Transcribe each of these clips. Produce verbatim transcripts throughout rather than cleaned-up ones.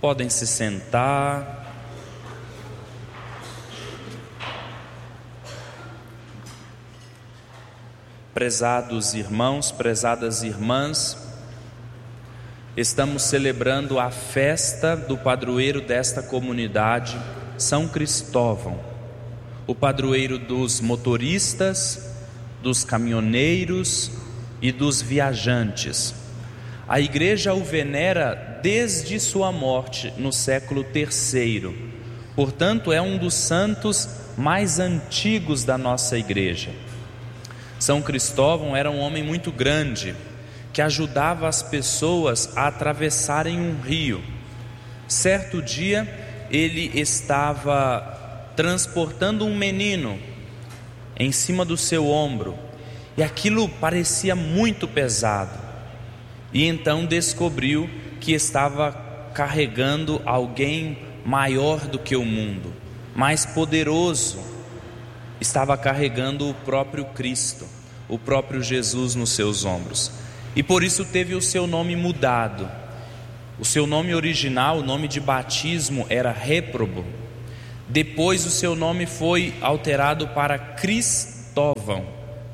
Podem se sentar. Prezados irmãos, prezadas irmãs, estamos celebrando a festa do padroeiro desta comunidade, São Cristóvão, o padroeiro dos motoristas, dos caminhoneiros e dos viajantes. A Igreja o venera desde sua morte no século terceiro, portanto é um dos santos mais antigos da nossa Igreja. São Cristóvão era um homem muito grande, que ajudava as pessoas a atravessarem um rio. Certo dia, ele estava transportando um menino em cima do seu ombro, e aquilo parecia muito pesado. E então descobriu que estava carregando alguém maior do que o mundo, mais poderoso. Estava carregando o próprio Cristo, o próprio Jesus nos seus ombros. E por isso teve o seu nome mudado. O seu nome original, o nome de batismo, era Réprobo. Depois o seu nome foi alterado para Cristóvão,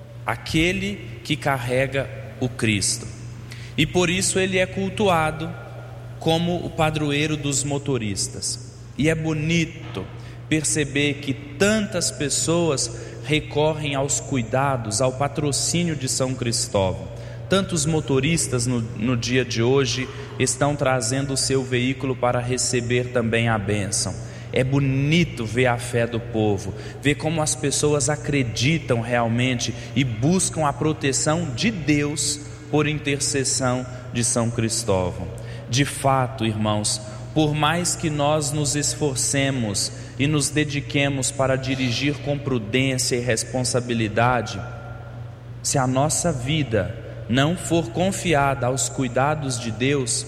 aquele que carrega o Cristo. E por isso ele é cultuado como o padroeiro dos motoristas. E é bonito perceber que tantas pessoas recorrem aos cuidados, ao patrocínio de São Cristóvão. Tantos motoristas no, no dia de hoje estão trazendo o seu veículo para receber também a bênção. É bonito ver a fé do povo, ver como as pessoas acreditam realmente e buscam a proteção de Deus por intercessão de São Cristóvão. De fato, irmãos, por mais que nós nos esforcemos e nos dediquemos para dirigir com prudência e responsabilidade, se a nossa vida não for confiada aos cuidados de Deus,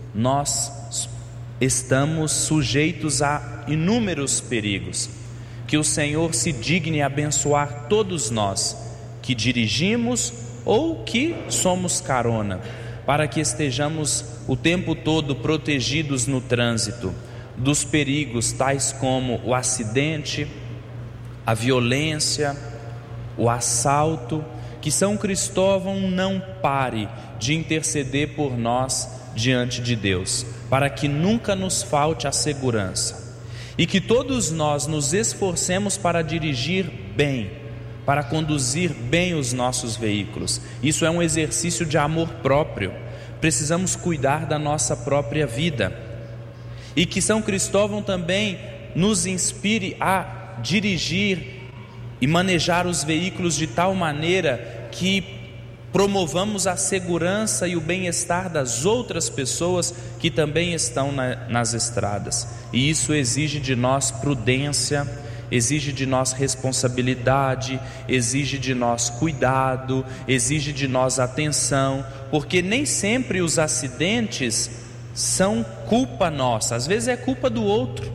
nós estamos sujeitos a inúmeros perigos. Que o Senhor se digne abençoar todos nós que dirigimos ou que somos carona, para que estejamos o tempo todo protegidos no trânsito dos perigos tais como o acidente, a violência, o assalto. Que São Cristóvão não pare de interceder por nós diante de Deus, para que nunca nos falte a segurança, e que todos nós nos esforcemos para dirigir bem, para conduzir bem os nossos veículos. Isso é um exercício de amor próprio. Precisamos cuidar da nossa própria vida. E que São Cristóvão também nos inspire a dirigir e manejar os veículos de tal maneira que promovamos a segurança e o bem-estar das outras pessoas que também estão na, nas estradas. E isso exige de nós prudência, exige de nós responsabilidade, exige de nós cuidado, exige de nós atenção, porque nem sempre os acidentes são culpa nossa. Às vezes é culpa do outro,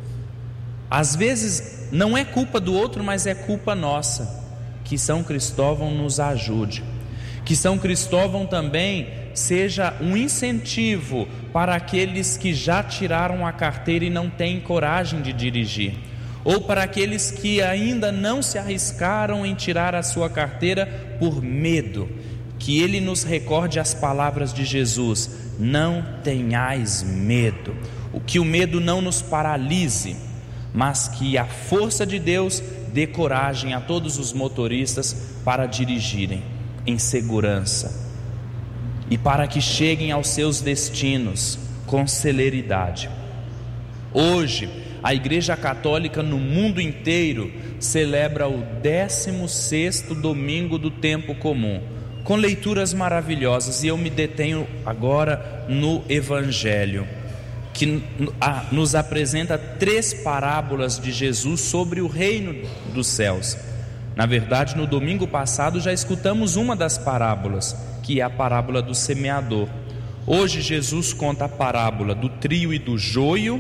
às vezes não é culpa do outro, mas é culpa nossa. Que São Cristóvão nos ajude, que São Cristóvão também seja um incentivo para aqueles que já tiraram a carteira e não têm coragem de dirigir, ou para aqueles que ainda não se arriscaram em tirar a sua carteira por medo. Que Ele nos recorde as palavras de Jesus: não tenhais medo. O que o medo não nos paralise, mas que a força de Deus dê coragem a todos os motoristas para dirigirem em segurança e para que cheguem aos seus destinos com celeridade. Hoje, a Igreja Católica no mundo inteiro celebra o décimo sexto domingo do tempo comum, com leituras maravilhosas, e eu me detenho agora no Evangelho, que nos apresenta três parábolas de Jesus sobre o reino dos céus. Na verdade, no domingo passado já escutamos uma das parábolas, que é a parábola do semeador. Hoje Jesus conta a parábola do trigo e do joio,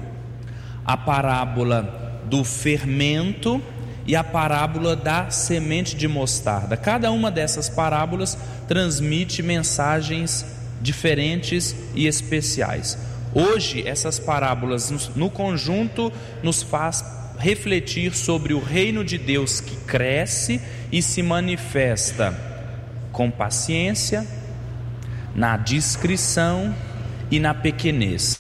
a parábola do fermento e a parábola da semente de mostarda. Cada uma dessas parábolas transmite mensagens diferentes e especiais. Hoje, essas parábolas no conjunto nos faz refletir sobre o reino de Deus que cresce e se manifesta com paciência, na discrição e na pequenez.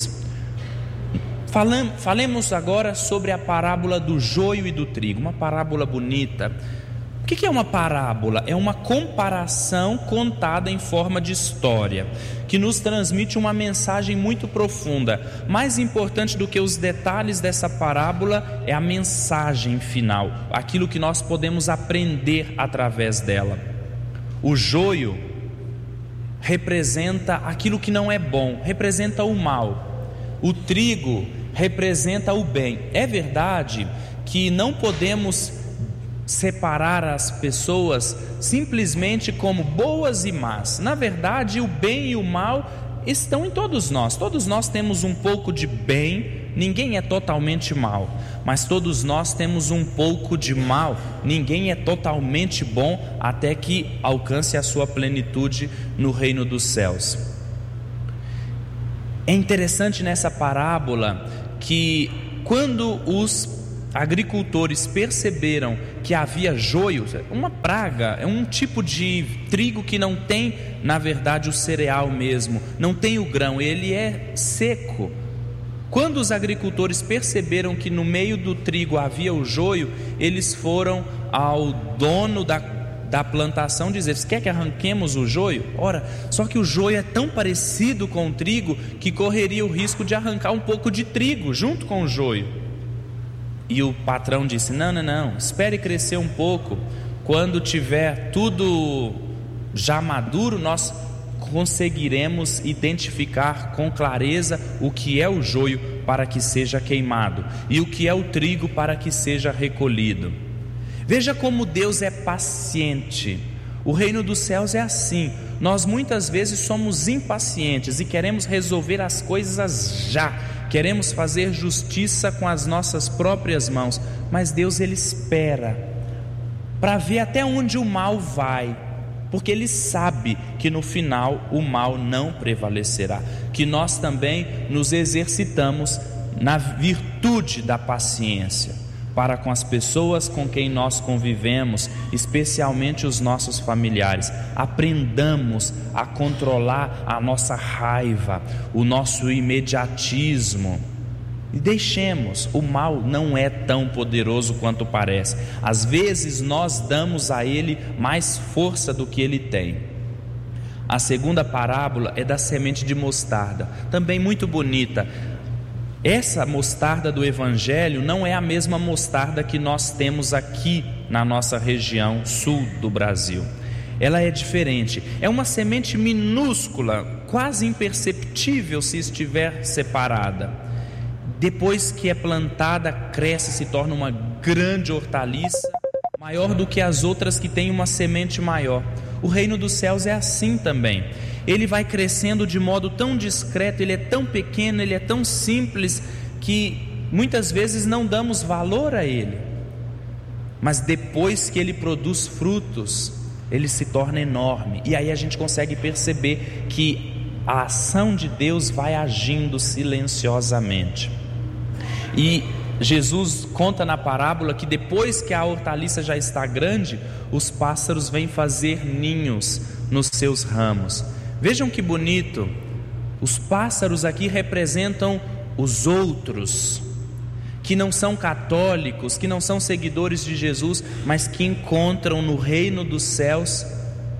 Falemos agora sobre a parábola do joio e do trigo, uma parábola bonita. O que é uma parábola? É uma comparação contada em forma de história, que nos transmite uma mensagem muito profunda. Mais importante do que os detalhes dessa parábola é a mensagem final, aquilo que nós podemos aprender através dela. O joio representa aquilo que não é bom, representa o mal. O trigo representa o bem. É verdade que não podemos separar as pessoas simplesmente como boas e más. Na verdade, o bem e o mal estão em todos nós. Todos nós temos um pouco de bem, ninguém é totalmente mal. Mas todos nós temos um pouco de mal, ninguém é totalmente bom até que alcance a sua plenitude no reino dos céus. É interessante nessa parábola que quando os agricultores perceberam que havia joio, uma praga, é um tipo de trigo que não tem, na verdade, o cereal mesmo, não tem o grão, ele é seco. Quando os agricultores perceberam que no meio do trigo havia o joio, eles foram ao dono da, da plantação dizer: "Você quer que arranquemos o joio?" Ora, só que o joio é tão parecido com o trigo que correria o risco de arrancar um pouco de trigo junto com o joio. E o patrão disse: não, não, não, espere crescer um pouco. Quando tiver tudo já maduro, nós conseguiremos identificar com clareza o que é o joio para que seja queimado e o que é o trigo para que seja recolhido. Veja como Deus é paciente. O reino dos céus é assim. Nós muitas vezes somos impacientes e queremos resolver as coisas já. Queremos fazer justiça com as nossas próprias mãos, mas Deus ele espera para ver até onde o mal vai, porque Ele sabe que no final o mal não prevalecerá, que nós também nos exercitamos na virtude da paciência para com as pessoas com quem nós convivemos, especialmente os nossos familiares. Aprendamos a controlar a nossa raiva, o nosso imediatismo, e deixemos. O mal não é tão poderoso quanto parece. Às vezes nós damos a ele mais força do que ele tem. A segunda parábola é da semente de mostarda, também muito bonita. Essa mostarda do Evangelho não é a mesma mostarda que nós temos aqui na nossa região sul do Brasil. Ela é diferente, é uma semente minúscula, quase imperceptível se estiver separada. Depois que é plantada, cresce, se torna uma grande hortaliça, maior do que as outras que têm uma semente maior. O reino dos céus é assim também. Ele vai crescendo de modo tão discreto, ele é tão pequeno, ele é tão simples, que muitas vezes não damos valor a ele. Mas depois que ele produz frutos, ele se torna enorme. E aí a gente consegue perceber que a ação de Deus vai agindo silenciosamente. E Jesus conta na parábola que depois que a hortaliça já está grande, os pássaros vêm fazer ninhos nos seus ramos. Vejam que bonito, os pássaros aqui representam os outros, que não são católicos, que não são seguidores de Jesus, mas que encontram no reino dos céus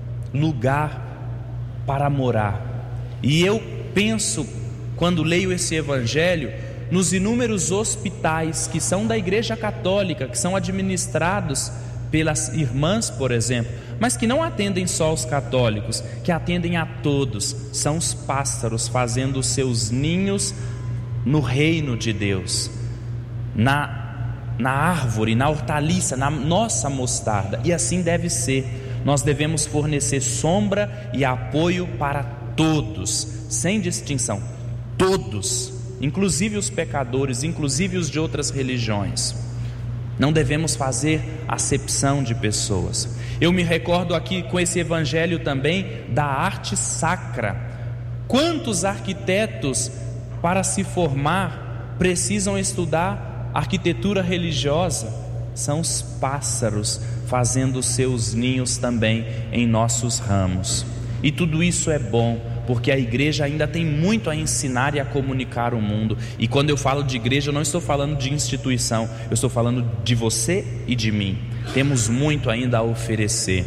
lugar para morar. E eu penso, quando leio esse evangelho, nos inúmeros hospitais que são da Igreja Católica, que são administrados pelas irmãs, por exemplo, mas que não atendem só os católicos, que atendem a todos. São os pássaros fazendo os seus ninhos no reino de Deus, na, na árvore, na hortaliça, na nossa mostarda. E assim deve ser. Nós devemos fornecer sombra e apoio para todos, sem distinção. Todos, inclusive os pecadores, inclusive os de outras religiões. Não devemos fazer acepção de pessoas. Eu me recordo aqui com esse evangelho também da arte sacra. Quantos arquitetos para se formar, precisam estudar arquitetura religiosa. São os pássaros fazendo seus ninhos também em nossos ramos. E tudo isso é bom, porque a igreja ainda tem muito a ensinar e a comunicar ao mundo. E quando eu falo de igreja, eu não estou falando de instituição, eu estou falando de você e de mim. Temos muito ainda a oferecer.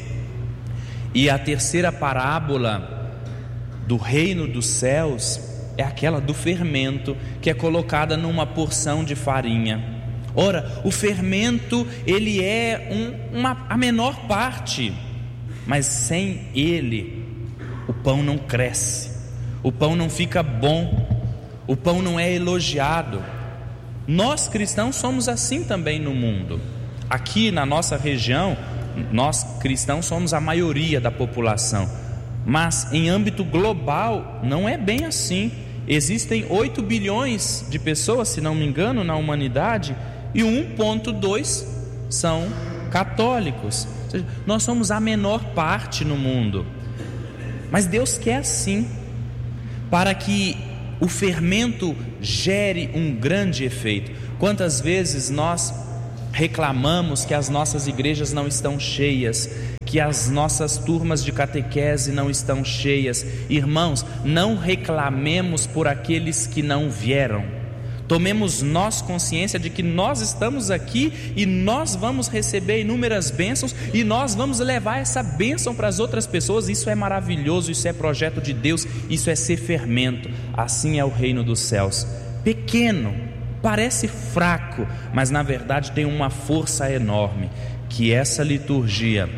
E a terceira parábola do reino dos céus é aquela do fermento, que é colocada numa porção de farinha. Ora, o fermento, ele é um, uma, a menor parte, mas sem ele o pão não cresce, o pão não fica bom, o pão não é elogiado. Nós cristãos somos assim também no mundo. Aqui na nossa região, nós cristãos somos a maioria da população, mas em âmbito global não é bem assim. Existem oito bilhões de pessoas, se não me engano, na humanidade, e um vírgula dois são católicos. Ou seja, nós somos a menor parte no mundo. Mas Deus quer assim, para que o fermento gere um grande efeito. Quantas vezes nós reclamamos que as nossas igrejas não estão cheias, que as nossas turmas de catequese não estão cheias? Irmãos, não reclamemos por aqueles que não vieram. Tomemos nós consciência de que nós estamos aqui e nós vamos receber inúmeras bênçãos e nós vamos levar essa bênção para as outras pessoas. Isso é maravilhoso, isso é projeto de Deus, isso é ser fermento. Assim é o reino dos céus. Pequeno, parece fraco, mas na verdade tem uma força enorme. Que essa liturgia,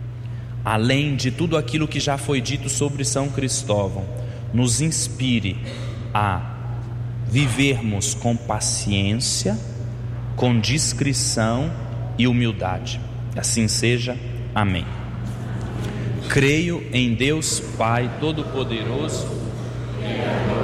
além de tudo aquilo que já foi dito sobre São Cristóvão, nos inspire a vivermos com paciência, com discrição e humildade. Assim seja. Amém. Creio em Deus Pai Todo-Poderoso,